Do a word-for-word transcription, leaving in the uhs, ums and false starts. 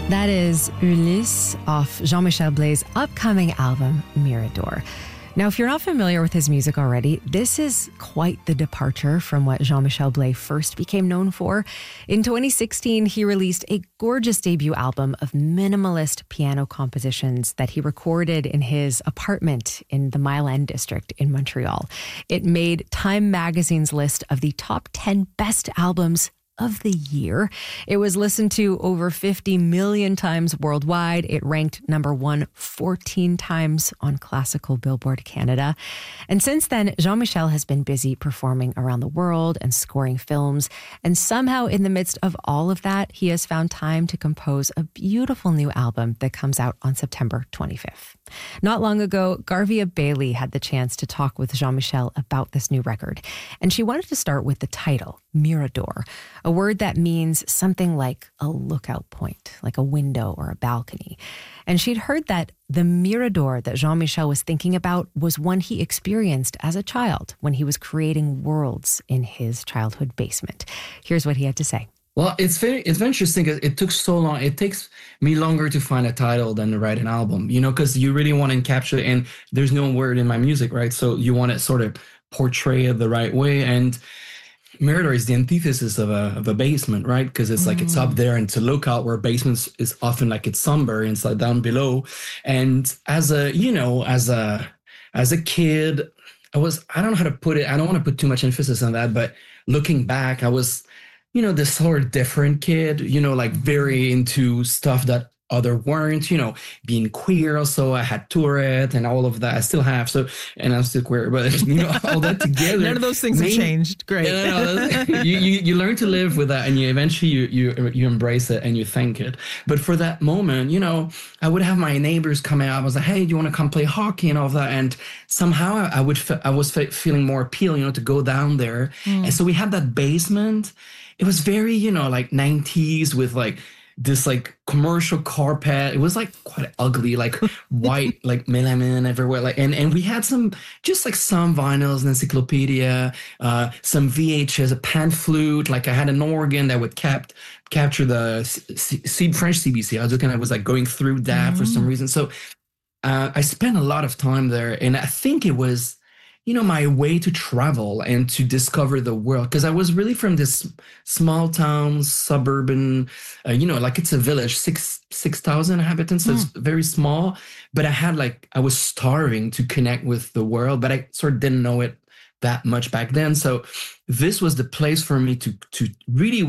That is Ulysse off Jean-Michel Blay's upcoming album, Mirador. Now, if you're not familiar with his music already, this is quite the departure from what Jean-Michel Blay first became known for. In twenty sixteen, he released a gorgeous debut album of minimalist piano compositions that he recorded in his apartment in the Mile End district in Montreal. It made Time magazine's list of the top ten best albums of the year. It was listened to over fifty million times worldwide. It ranked number one fourteen times on Classical Billboard Canada. And since then, Jean-Michel has been busy performing around the world and scoring films. And somehow in the midst of all of that, he has found time to compose a beautiful new album that comes out on September twenty-fifth. Not long ago, Garvia Bailey had the chance to talk with Jean-Michel about this new record. And she wanted to start with the title, Mirador, a word that means something like a lookout point, like a window or a balcony. And she'd heard that the Mirador that Jean-Michel was thinking about was one he experienced as a child when he was creating worlds in his childhood basement. Here's what he had to say. Well, it's very it's very interesting because it took so long. It takes me longer to find a title than to write an album, you know, because you really want to encapsulate it, and there's no word in my music, right? So you want to sort of portray it the right way. And Mirador is the antithesis of a of a basement, right? Because it's like mm. it's up there and it's a lookout, where basements is often like it's somber and it's like down below. And as a, you know, as a as a kid, I was, I don't know how to put it. I don't want to put too much emphasis on that, but looking back, I was, you know, this sort of different kid, you know, like very into stuff that other weren't, you know, being queer. Also, I had Tourette and all of that. I still have. So, and I'm still queer, but you know, all that together. None of those things made, have changed. Great. You, know, you, you you learn to live with that, and you eventually you you you embrace it and you thank it. But for that moment, you know, I would have my neighbors come out. I was like, hey, do you want to come play hockey and all of that? And somehow I, I would fe- I was fe- feeling more appeal, you know, to go down there. Mm. And so we had that basement. It was very, you know, like nineties with like this like commercial carpet. It was like quite ugly, like white, like melanin everywhere. Like, and, and we had some, just like some vinyls, an encyclopedia, uh, some V H S, a pan flute. Like I had an organ that would cap, capture the C- C- French C B C. I was looking, I was like going through that mm. for some reason. So uh, I spent a lot of time there, and I think it was, you know, my way to travel and to discover the world. Because I was really from this small town, suburban, uh, you know, like it's a village, six six thousand inhabitants, so mm. it's very small. But I had like, I was starving to connect with the world, but I sort of didn't know it that much back then. So this was the place for me to to really